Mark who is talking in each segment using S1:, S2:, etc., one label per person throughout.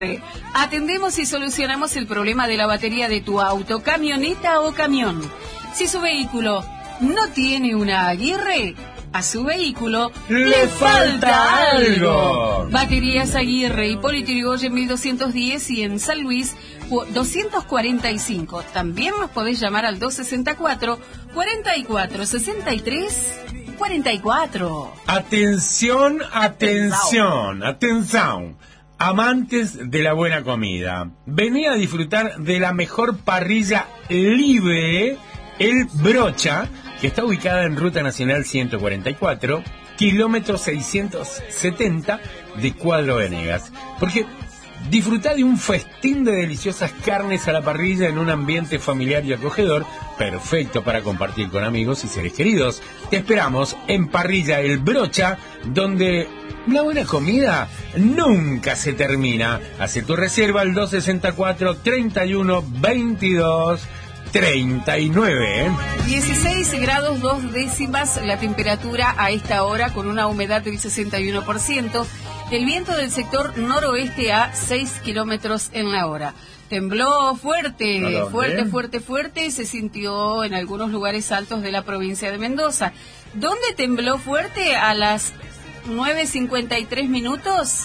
S1: Atendemos y solucionamos el problema de la batería de tu auto, camioneta o camión. Si su vehículo no tiene una Aguirre, a su vehículo le falta algo. Baterías Aguirre, Hipólito Yrigoyen 1210 y en San Luis 245. También nos podés llamar al 264 44 63 44.
S2: Atención, atención, atención. Amantes de la buena comida, vení a disfrutar de la mejor parrilla libre, El Brocha, que está ubicada en Ruta Nacional 144, kilómetro 670 de Cuadro Venegas. Porque disfrutá de un festín de deliciosas carnes a la parrilla en un ambiente familiar y acogedor, perfecto para compartir con amigos y seres queridos. Te esperamos en Parrilla El Brocha, donde la buena comida nunca se termina. Hace tu reserva al 264 31 22 39.
S1: 16 grados 2 décimas la temperatura a esta hora, con una humedad del 61%. El viento del sector noroeste a 6 kilómetros en la hora. Tembló fuerte, fuerte, se sintió en algunos lugares altos de la provincia de Mendoza. ¿Dónde tembló fuerte? A las 9:53 minutos.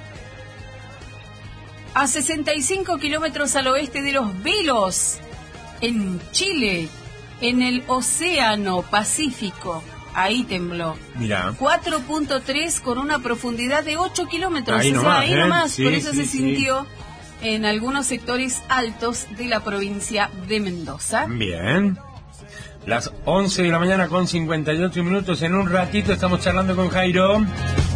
S1: A 65 kilómetros al oeste de Los Vilos, en Chile, en el Océano Pacífico. Ahí tembló.
S2: Mirá.
S1: 4.3 con una profundidad de 8 kilómetros.
S2: Ahí nomás,
S1: por eso se sintió en algunos sectores altos de la provincia de Mendoza.
S2: Bien. Las 11 de la mañana con 58 minutos. En un ratito estamos charlando con Jairo.